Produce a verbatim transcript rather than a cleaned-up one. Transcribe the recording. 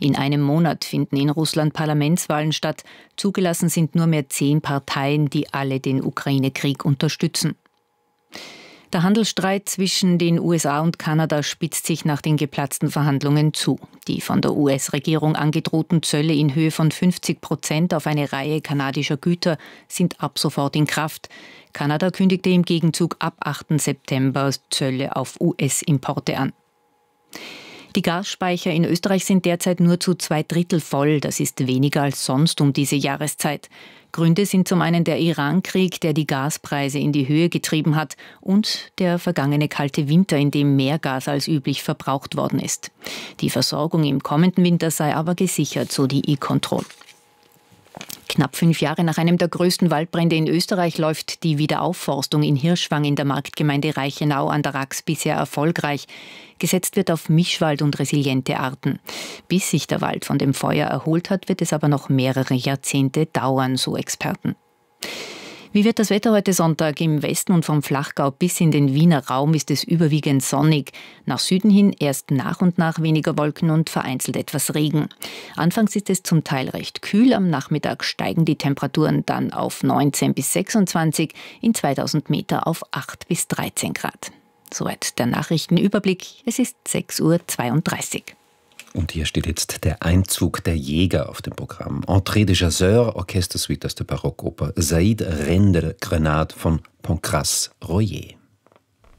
In einem Monat finden in Russland Parlamentswahlen statt. Zugelassen sind nur mehr zehn Parteien, die alle den Ukraine-Krieg unterstützen. Der Handelsstreit zwischen den U S A und Kanada spitzt sich nach den geplatzten Verhandlungen zu. Die von der U S-Regierung angedrohten Zölle in Höhe von fünfzig Prozent auf eine Reihe kanadischer Güter sind ab sofort in Kraft. Kanada kündigte im Gegenzug ab achten September Zölle auf U S-Importe an. Die Gasspeicher in Österreich sind derzeit nur zu zwei Drittel voll. Das ist weniger als sonst um diese Jahreszeit. Gründe sind zum einen der Iran-Krieg, der die Gaspreise in die Höhe getrieben hat, und der vergangene kalte Winter, in dem mehr Gas als üblich verbraucht worden ist. Die Versorgung im kommenden Winter sei aber gesichert, so die E-Control. Knapp fünf Jahre nach einem der größten Waldbrände in Österreich läuft die Wiederaufforstung in Hirschwang in der Marktgemeinde Reichenau an der Rax bisher erfolgreich. Gesetzt wird auf Mischwald und resiliente Arten. Bis sich der Wald von dem Feuer erholt hat, wird es aber noch mehrere Jahrzehnte dauern, so Experten. Wie wird das Wetter heute Sonntag? Im Westen und vom Flachgau bis in den Wiener Raum ist es überwiegend sonnig. Nach Süden hin erst nach und nach weniger Wolken und vereinzelt etwas Regen. Anfangs ist es zum Teil recht kühl, am Nachmittag steigen die Temperaturen dann auf neunzehn bis sechsundzwanzig, in zweitausend Meter auf acht bis dreizehn Grad. Soweit der Nachrichtenüberblick. Es ist sechs Uhr zweiunddreißig. Und hier steht jetzt der Einzug der Jäger auf dem Programm. Entrée des Chasseurs, Orchestersuite aus der Barockoper Saïd Render Grenade von Pancrace Royer.